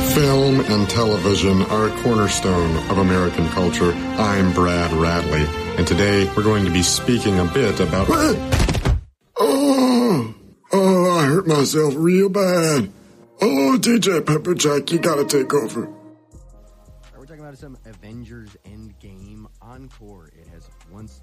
Film and television are a cornerstone of American culture. I'm Brad Radley, and today we're going to be speaking a bit about... Oh, I hurt myself real bad. Oh, DJ Pepperjack, you gotta take over. We're talking about some Avengers Endgame encore. It has once...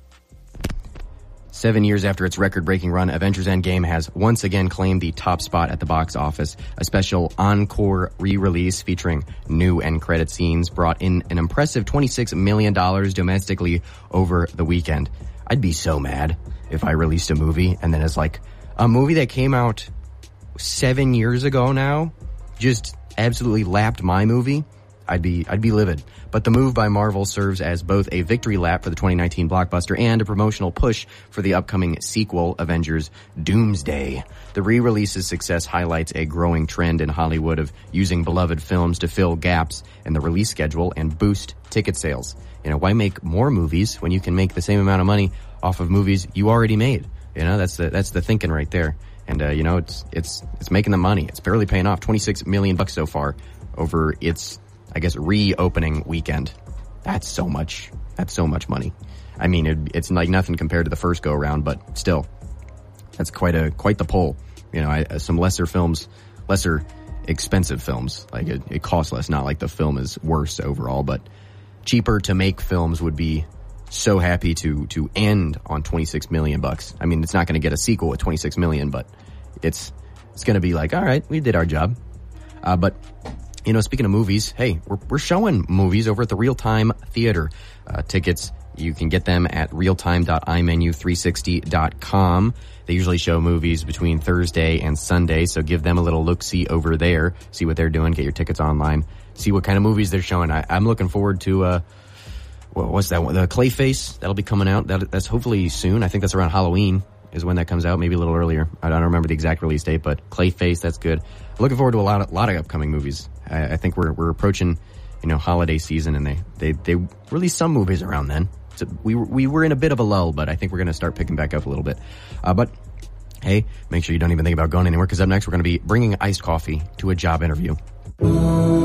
7 years after its record-breaking run, Avengers Endgame has once again claimed the top spot at the box office. A special encore re-release featuring new end credit scenes brought in an impressive $26 million domestically over the weekend. I'd be so mad if I released a movie and then it's like a movie that came out 7 years ago now just absolutely lapped my movie. I'd be livid. But the move by Marvel serves as both a victory lap for the 2019 blockbuster and a promotional push for the upcoming sequel, Avengers Doomsday. The re-release's success highlights a growing trend in Hollywood of using beloved films to fill gaps in the release schedule and boost ticket sales. You know, why make more movies when you can make the same amount of money off of movies you already made? You know, that's the thinking right there. And you know, it's making the money. It's barely paying off. $26 million so far over its, I guess, reopening weekend. That's so much money. I mean, it's like nothing compared to the first go around, but still, that's quite the pull. You know, some lesser expensive films, like it costs less. Not like the film is worse overall, but cheaper to make films would be so happy to end on $26 million. I mean, it's not going to get a sequel with $26 million, but it's going to be like, all right, we did our job. But you know, speaking of movies, hey, we're showing movies over at the Real Time Theater. Tickets, you can get them at realtime.imenu360.com. They usually show movies between Thursday and Sunday, so give them a little look-see over there. See what they're doing. Get your tickets online. See what kind of movies they're showing. I'm looking forward to, what's that one? The Clayface. That'll be coming out. That's hopefully soon. I think that's around Halloween is when that comes out, maybe a little earlier. I don't remember the exact release date, but Clayface, that's good. Looking forward to a lot of upcoming movies. I think we're approaching, you know, holiday season, and they release some movies around then. So we were in a bit of a lull, but I think we're going to start picking back up a little bit. But hey, make sure you don't even think about going anywhere, because up next we're going to be bringing iced coffee to a job interview.